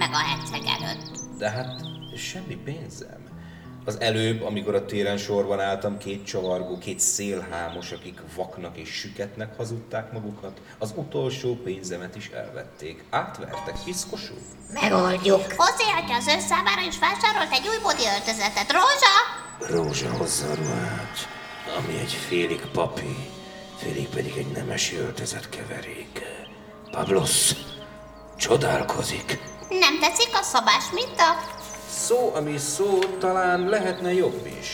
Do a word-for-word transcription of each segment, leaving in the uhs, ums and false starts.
meg a herceg előtt. De hát semmi pénzem. Az előbb, amikor a téren sorban álltam, két csavargó, két szélhámos, akik vaknak és süketnek hazudták magukat, az utolsó pénzemet is elvették. Átvertek piszkosul. Megoldjuk. Hozzé atya az ön számára is vásárolt egy új bodi öltözetet. Rózsa? Rózsa hozza a ruhát, ami egy félig papi, félig pedig egy nemesi öltözet keverék. Pablos csodálkozik. Nem tetszik a szabás minta? Szó, ami szó, talán lehetne jobb is.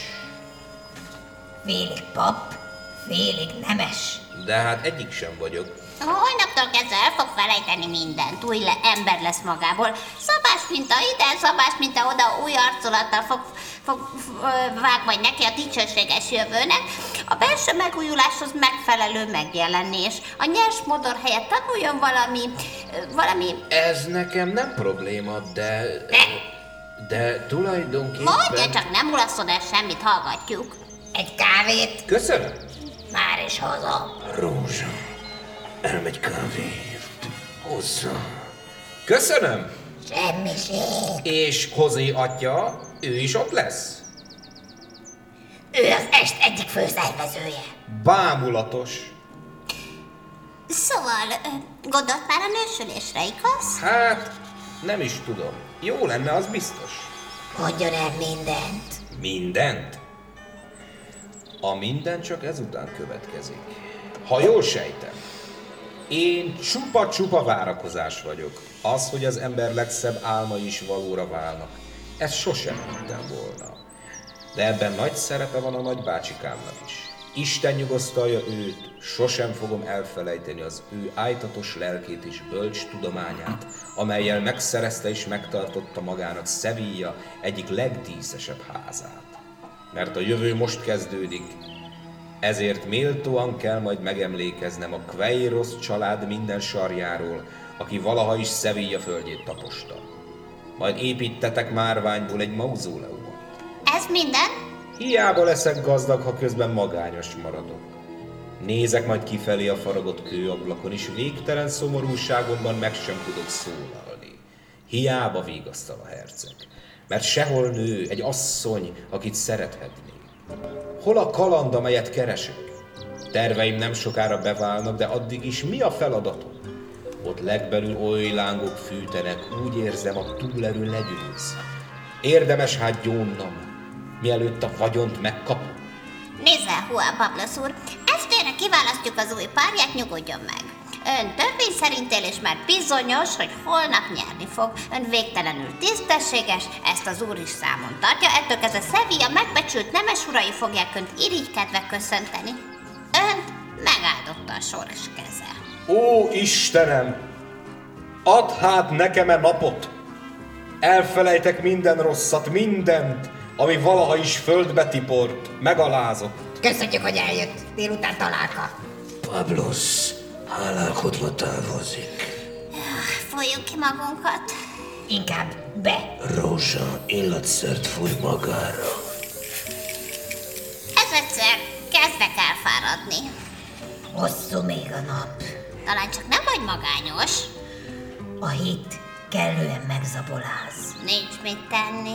Félig pap, félig nemes. De hát egyik sem vagyok. Holnaptól kezdve el fog felejteni mindent. Új le, ember lesz magából. Szabás minta ide, szabás minta oda, új arculattal fog, fog vág majd neki a dicsőséges jövőnek. A belső megújuláshoz megfelelő megjelenés. A nyers modor helyett tanuljon valami, valami... Ez nekem nem probléma, de... De tulajdonképpen... Mondja csak, nem mulaszod el semmit, hallgatjuk. Egy kávét? Köszönöm. Már is haza. Rózsa elmegy kávéért. Hozza. Köszönöm. Semmiség. És Hozé atya, ő is ott lesz? Ő az est egyik főszervezője. Bámulatos. Szóval, ö, gondolt már a nősülésre, igaz? Hát, nem is tudom. Jó lenne, az biztos. Mondjon el mindent. Mindent? A minden csak ezután következik. Ha jól sejtem, én csupa-csupa várakozás vagyok. Az, hogy az ember legszebb álmai is valóra válnak. Ezt sosem hittem volna. De ebben nagy szerepe van a nagybácsikámnak is. Isten nyugosztalja őt, sosem fogom elfelejteni az ő ájtatos lelkét és bölcs tudományát, amellyel megszerezte és megtartotta magának Sevilla egyik legdíszesebb házát. Mert a jövő most kezdődik, ezért méltóan kell majd megemlékeznem a Queiroz család minden sarjáról, aki valaha is Sevilla földjét taposta. Majd építetek márványból egy mauzóleumot. Ez minden? Hiába leszek gazdag, ha közben magányos maradok. Nézek majd kifelé a faragott kőablakon, és végtelen szomorúságomban meg sem tudok szólalni. Hiába vigasztal a herceg, mert sehol nő egy asszony, akit szerethetnék. Hol a kaland, amelyet keresek? Terveim nem sokára beválnak, de addig is mi a feladatom? Ott legbelül oly lángok fűtenek, úgy érzem, a túlerő legyőz. Érdemes hát gyónnom, mielőtt a vagyont megkapom. Nézzel, Juan Pablos úr, estére kiválasztjuk az új párját, nyugodjon meg. Ön törvény szerint él, és már bizonyos, hogy holnap nyerni fog. Ön végtelenül tisztességes, ezt az úr is számon tartja, ettől kezdve Sevilla megbecsült nemes urai fogják önt irigykedve köszönteni. Önt megáldotta a sors keze. Ó, Istenem! Add hát nekem-e napot! Elfelejtek minden rosszat, mindent, ami valaha is földbe tiport, megalázott. Köszönjük, hogy eljött. Délután találka. Pablos hálálkodva távozik. Fújjuk ki magunkat. Inkább be. Rózsa illatszert fúj magára. Ez egyszer kezdek elfáradni. Hosszú még a nap. Talán csak nem vagy magányos. A hit kellően megzaboláz. Nincs mit tenni.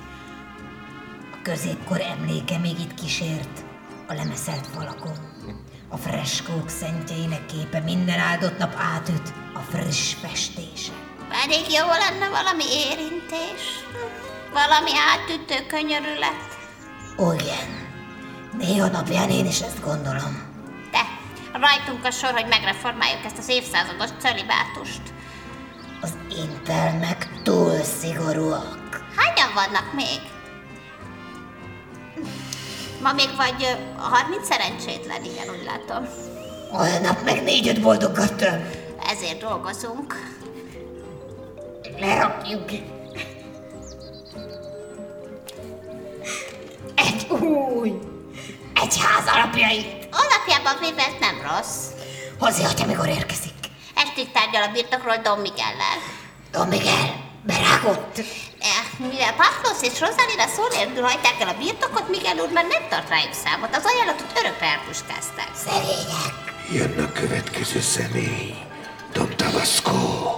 A középkor emléke még itt kísért a lemeszelt falakon. A freskók szentjeinek képe minden áldott nap átüt a friss festése. Pedig jó lenne valami érintés. Valami átütő könyörület. Igen. Néha napján én is ezt gondolom. De rajtunk a sor, hogy megreformáljuk ezt az évszázados celibátust. Az intelmek túl szigorúak. Hányan vannak még? Ma még vagy ö, harminc szerencsétlen, igen, úgy látom. Holnap meg négy-öt boldogat több. Ezért dolgozunk. Lerakjuk. Egy új egyház alapjait. Alapjában véve ez nem rossz. Hozzá, hogy mikor érkezik. Estig tárgyal a birtokról Don Miguellel. Don Miguel, berágott. Eh, mivel Pablos és Rosalina szó nélkül hagyták el a birtokot, Miguel úr már nem tart rájuk számot. Az ajánlatot örökre elpuskázták. Szerények. Jön a következő személy. Don Tabasco.